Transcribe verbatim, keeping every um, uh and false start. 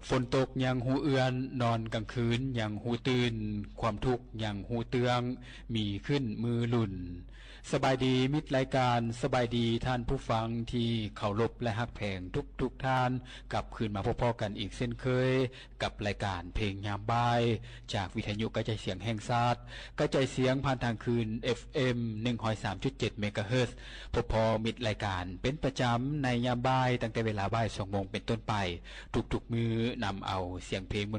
ฝนตกยังหูเอือนนอนกลางคืนยังหูตื่นความทุกข์ยังหูเตืองมีขึ้นมือหลุ่นสบายดีมิตรรายการสบายดีท่านผู้ฟังที่เคารพและฮักแพงทุกทุกท่านกลับคืนมาพบๆกันอีกเช่นเคยกับรายการเพลงยามบ่ายจากวิทยุกระจายเสียงแห่งชาติกระจายเสียงผ่านทางคืน เอฟ เอ็ม หนึ่งร้อยสามจุดเจ็ด เมกะเฮิรตซ์พบพอมิตรรายการเป็นประจำในยามบ่ายตั้งแต่เวลาบ่ายสองโมงเป็นต้นไปทุกๆมื้อนำเอาเสียงเพลง